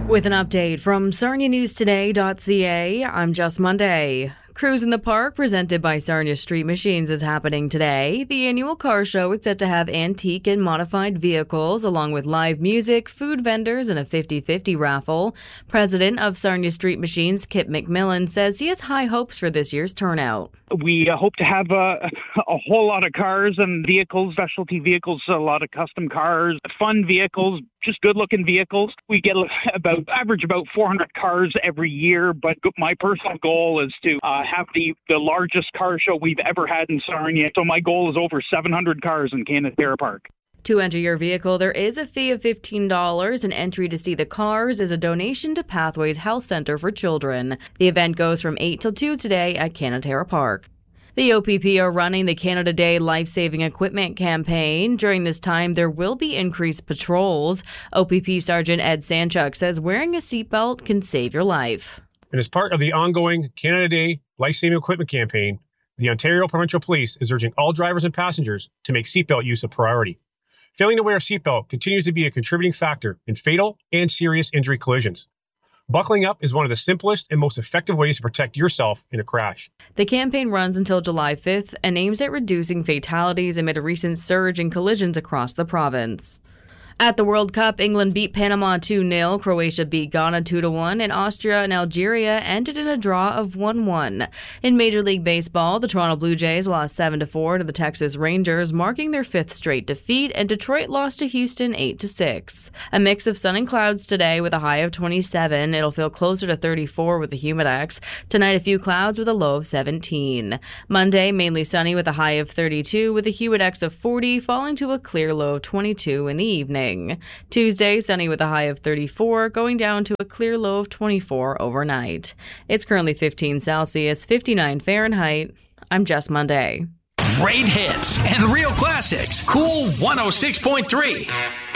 With an update from SarniaNewsToday.ca, I'm Just Monday. Cruise in the Park, presented by Sarnia Street Machines, is happening today. The annual car show is set to have antique and modified vehicles, along with live music, food vendors, and a 50-50 raffle. President of Sarnia Street Machines, Kip McMillan, says he has high hopes for this year's turnout. We hope to have a whole lot of cars and vehicles, specialty vehicles, a lot of custom cars, fun vehicles, just good-looking vehicles. We get average about 400 cars every year, but my personal goal is to have the largest car show we've ever had in Sarnia. So my goal is over 700 cars in Canatera Park. To enter your vehicle, there is a fee of $15. An entry to see the cars is a donation to Pathways Health Center for Children. The event goes from 8 till 2 today at Canatera Park. The OPP are running the Canada Day Life-Saving Equipment campaign. During this time, there will be increased patrols. OPP Sergeant Ed Sanchuk says wearing a seatbelt can save your life. And as part of the ongoing Canada Day Life-Saving Equipment campaign, the Ontario Provincial Police is urging all drivers and passengers to make seatbelt use a priority. Failing to wear a seatbelt continues to be a contributing factor in fatal and serious injury collisions. Buckling up is one of the simplest and most effective ways to protect yourself in a crash. The campaign runs until July 5th and aims at reducing fatalities amid a recent surge in collisions across the province. At the World Cup, England beat Panama 2-0, Croatia beat Ghana 2-1, and Austria and Algeria ended in a draw of 1-1. In Major League Baseball, the Toronto Blue Jays lost 7-4 to the Texas Rangers, marking their fifth straight defeat, and Detroit lost to Houston 8-6. A mix of sun and clouds today with a high of 27. It'll feel closer to 34 with the humidex. Tonight, a few clouds with a low of 17. Monday, mainly sunny with a high of 32 with a humidex of 40, falling to a clear low of 22 in the evening. Tuesday, sunny with a high of 34, going down to a clear low of 24 overnight. It's currently 15 Celsius, 59 Fahrenheit. I'm Just Monday. Great hits and real classics. Cool 106.3.